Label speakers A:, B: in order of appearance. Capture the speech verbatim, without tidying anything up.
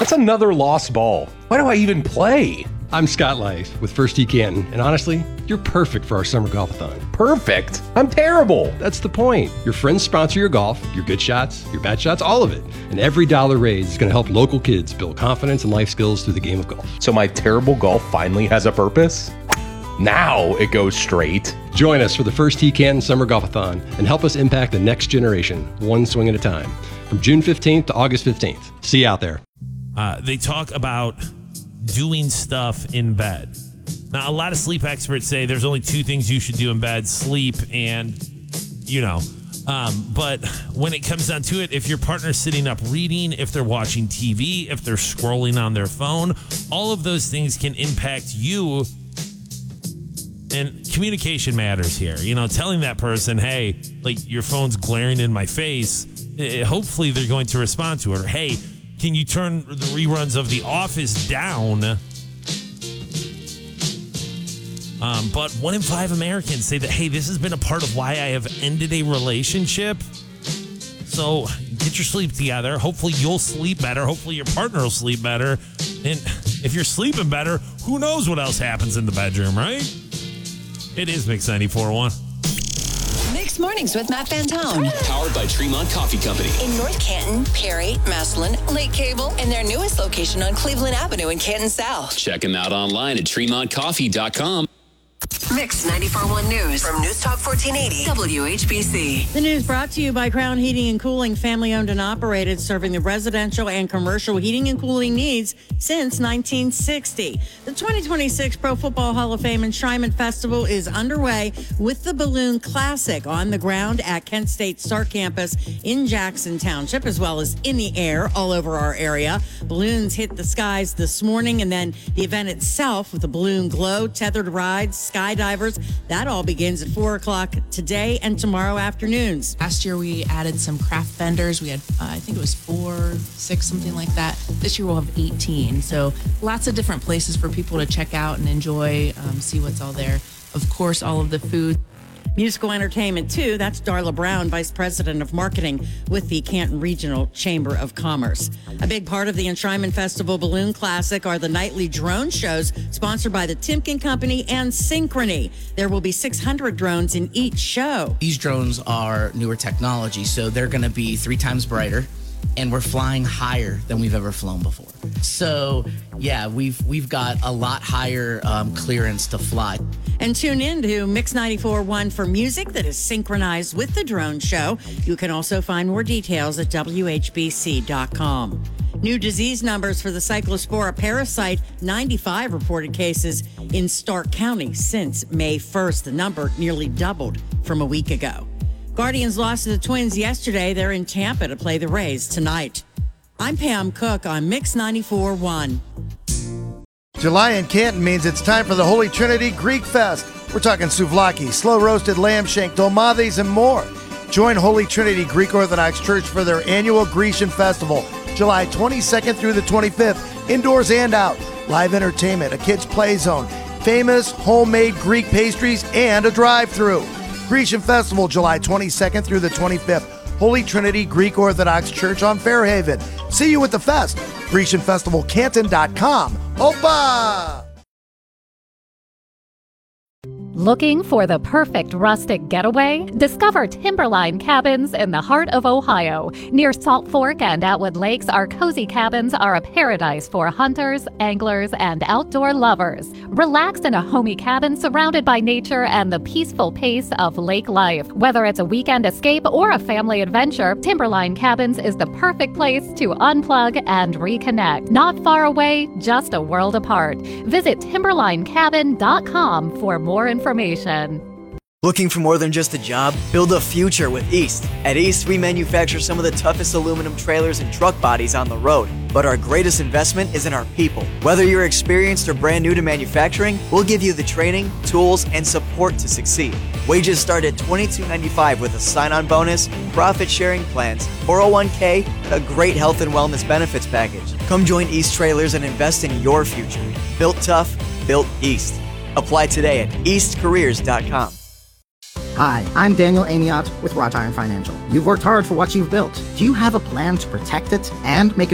A: That's another lost ball. Why do I even play?
B: I'm Scott Lice with First Tee Canton, and honestly, you're perfect for our summer golf-a-thon.
A: Perfect? I'm terrible.
B: That's the point. Your friends sponsor your golf, your good shots, your bad shots, all of it. And every dollar raised is going to help local kids build confidence and life skills through the game of golf.
A: So my terrible golf finally has a purpose? Now it goes straight.
B: Join us for the First Tee Canton Summer Golf-a-thon and help us impact the next generation, one swing at a time. From June fifteenth to August fifteenth. See you out there.
C: Uh, they talk about doing stuff in bed. Now, a lot of sleep experts say there's only two things you should do in bed: sleep and, you know. Um, but when it comes down to it, if your partner's sitting up reading, if they're watching T V, if they're scrolling on their phone, all of those things can impact you. And communication matters here. You know, telling that person, hey, like, your phone's glaring in my face, eh, hopefully they're going to respond to it. Or, hey, can you turn the reruns of The Office down? Um, but one in five Americans say that, hey, this has been a part of why I have ended a relationship. So get your sleep together. Hopefully you'll sleep better. Hopefully your partner will sleep better. And if you're sleeping better, who knows what else happens in the bedroom, right? It is Mix ninety-four point one.
D: Mixed Mornings with Matt Fantone.
E: Powered by Tremont Coffee Company.
D: In North Canton, Perry, Massillon, Lake Cable, and their newest location on Cleveland Avenue in Canton South.
E: Check them out online at tremont coffee dot com.
D: Mix ninety-four point one News from News Talk fourteen eighty W H B C.
F: The news brought to you by Crown Heating and Cooling, family owned and operated, serving the residential and commercial heating and cooling needs since nineteen sixty. The twenty twenty-six Pro Football Hall of Fame Enshrinement Festival is underway with the Balloon Classic on the ground at Kent State Stark Campus in Jackson Township, as well as in the air all over our area. Balloons hit the skies this morning, and then the event itself with the balloon glow, tethered rides, skydivers, that all begins at four o'clock today and tomorrow afternoons.
G: Last year we added some craft vendors. We had, uh, I think it was four, six, something like that. This year we'll have eighteen. So lots of different places for people to check out and enjoy, um, see what's all there. Of course, all of the food.
F: Musical entertainment, too. That's Darla Brown, Vice President of Marketing with the Canton Regional Chamber of Commerce. A big part of the Enshrinement Festival Balloon Classic are the nightly drone shows sponsored by the Timken Company and Synchrony. There will be six hundred drones in each show.
H: These drones are newer technology, so they're going to be three times brighter, and we're flying higher than we've ever flown before. So, yeah, we've we've got a lot higher um, clearance to fly.
F: And tune in to Mix ninety-four point one for music that is synchronized with the drone show. You can also find more details at W H B C dot com. New disease numbers for the Cyclospora parasite, ninety-five reported cases in Stark County since May first. The number nearly doubled from a week ago. Guardians lost to the Twins yesterday. They're in Tampa to play the Rays tonight. I'm Pam Cook on Mix ninety-four point one.
I: July in Canton means it's time for the Holy Trinity Greek Fest. We're talking souvlaki, slow-roasted lamb shank, dolmades, and more. Join Holy Trinity Greek Orthodox Church for their annual Grecian Festival, July twenty-second through the twenty-fifth, indoors and out. Live entertainment, a kids' play zone, famous homemade Greek pastries, and a drive-thru. Grecian Festival, July twenty-second through the twenty-fifth. Holy Trinity Greek Orthodox Church on Fairhaven. See you at the fest. Grecian Festival Canton dot com. Opa!
J: Looking for the perfect rustic getaway? Discover Timberline Cabins in the heart of Ohio. Near Salt Fork and Atwood Lakes, our cozy cabins are a paradise for hunters, anglers, and outdoor lovers. Relax in a homey cabin surrounded by nature and the peaceful pace of lake life. Whether it's a weekend escape or a family adventure, Timberline Cabins is the perfect place to unplug and reconnect. Not far away, just a world apart. Visit timberline cabin dot com for more information. Information.
K: Looking for more than just a job? Build a future with East. At East, we manufacture some of the toughest aluminum trailers and truck bodies on the road. But our greatest investment is in our people. Whether you're experienced or brand new to manufacturing, we'll give you the training, tools, and support to succeed. Wages start at twenty-two ninety-five with a sign-on bonus, profit-sharing plans, four oh one k, and a great health and wellness benefits package. Come join East Trailers and invest in your future. Built tough, built East. Apply today at east careers dot com.
L: Hi, I'm Daniel Amiot with Wrought Iron Financial. You've worked hard for what you've built. Do you have a plan to protect it and make it